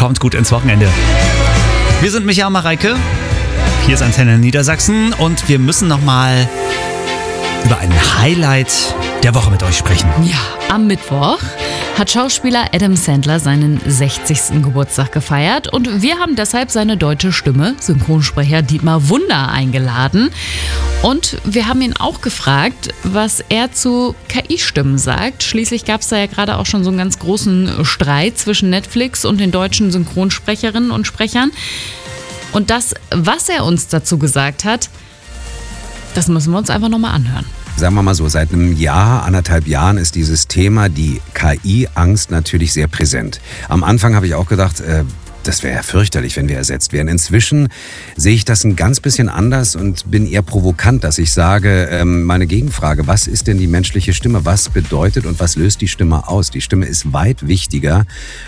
kommt gut ins Wochenende. Wir sind Micha und Mareike. Hier ist Antenne Niedersachsen und wir müssen nochmal über ein Highlight der Woche mit euch sprechen. Ja, am Mittwoch hat Schauspieler Adam Sandler seinen 60. Geburtstag gefeiert und wir haben deshalb seine deutsche Stimme, Synchronsprecher Dietmar Wunder, eingeladen. Und wir haben ihn auch gefragt, was er zu KI-Stimmen sagt. Schließlich gab es da ja gerade auch schon so einen ganz großen Streit zwischen Netflix und den deutschen Synchronsprecherinnen und Sprechern. Und das, was er uns dazu gesagt hat, das müssen wir uns einfach nochmal anhören. Sagen wir mal so, seit einem Jahr, 1,5 Jahren ist dieses Thema, die KI-Angst, natürlich sehr präsent. Am Anfang habe ich auch gedacht, das wäre ja fürchterlich, wenn wir ersetzt wären. Inzwischen sehe ich das ein ganz bisschen anders und bin eher provokant, dass ich sage, meine Gegenfrage, was ist denn die menschliche Stimme? Was bedeutet und was löst die Stimme aus? Die Stimme ist weit wichtiger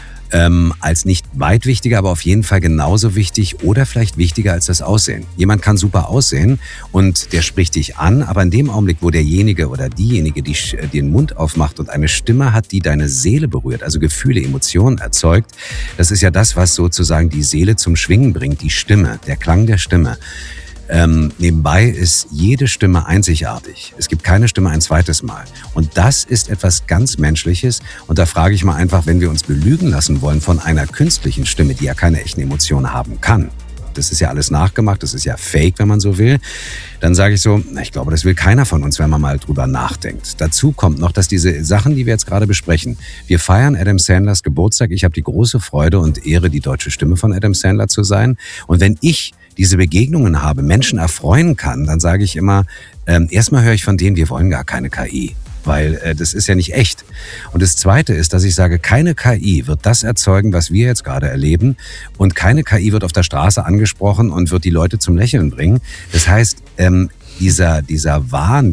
als nicht weit wichtiger, aber auf jeden Fall genauso wichtig oder vielleicht wichtiger als das Aussehen. Jemand kann super aussehen und der spricht dich an, aber in dem Augenblick, wo derjenige oder diejenige den Mund aufmacht und eine Stimme hat, die deine Seele berührt, also Gefühle, Emotionen erzeugt, das ist ja das, was sozusagen die Seele zum Schwingen bringt, die Stimme, der Klang der Stimme. Nebenbei ist jede Stimme einzigartig. Es gibt keine Stimme ein zweites Mal. Und das ist etwas ganz Menschliches. Und da frage ich mal einfach, wenn wir uns belügen lassen wollen von einer künstlichen Stimme, die ja keine echten Emotionen haben kann, das ist ja alles nachgemacht, das ist ja fake, wenn man so will, dann sage ich so, ich glaube, das will keiner von uns, wenn man mal drüber nachdenkt. Dazu kommt noch, dass diese Sachen, die wir jetzt gerade besprechen, wir feiern Adam Sandlers Geburtstag. Ich habe die große Freude und Ehre, die deutsche Stimme von Adam Sandler zu sein. Und wenn ich diese Begegnungen habe, Menschen erfreuen kann, dann sage ich immer, erstmal höre ich von denen, wir wollen gar keine KI, weil das ist ja nicht echt. Und das Zweite ist, dass ich sage, keine KI wird das erzeugen, was wir jetzt gerade erleben, und keine KI wird auf der Straße angesprochen und wird die Leute zum Lächeln bringen. Das heißt, dieser Wahn,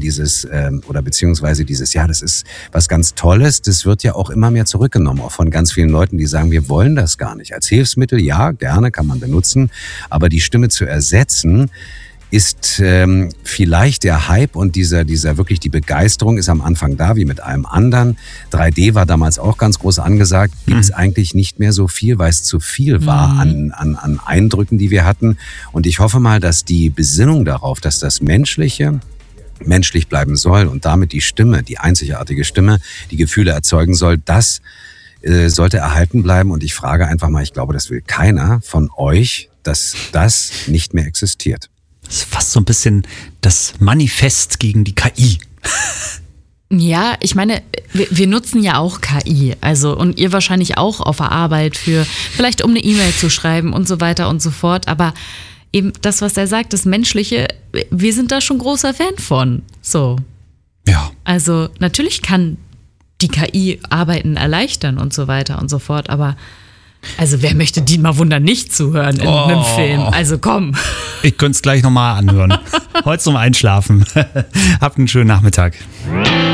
das ist was ganz Tolles, das wird ja auch immer mehr zurückgenommen, auch von ganz vielen Leuten, die sagen, wir wollen das gar nicht. Als Hilfsmittel, ja, gerne, kann man benutzen, aber die Stimme zu ersetzen, ist vielleicht der Hype und dieser wirklich die Begeisterung ist am Anfang da, wie mit allem anderen. 3D war damals auch ganz groß angesagt, gibt es eigentlich nicht mehr so viel, weil es zu viel war an Eindrücken, die wir hatten. Und ich hoffe mal, dass die Besinnung darauf, dass das Menschliche menschlich bleiben soll und damit die Stimme, die einzigartige Stimme, die Gefühle erzeugen soll, das sollte erhalten bleiben. Und ich frage einfach mal, ich glaube, das will keiner von euch, dass das nicht mehr existiert. Das ist fast so ein bisschen das Manifest gegen die KI. Ja, ich meine, wir nutzen ja auch KI, also und ihr wahrscheinlich auch auf der Arbeit vielleicht um eine E-Mail zu schreiben und so weiter und so fort, aber eben das, was er sagt, das Menschliche, wir sind da schon großer Fan von, so. Ja. Also natürlich kann die KI Arbeiten erleichtern und so weiter und so fort, aber also wer möchte Dietmar Wunder nicht zuhören in einem Film? Also komm. Ich könnte es gleich nochmal anhören. Heute zum Einschlafen. Habt einen schönen Nachmittag.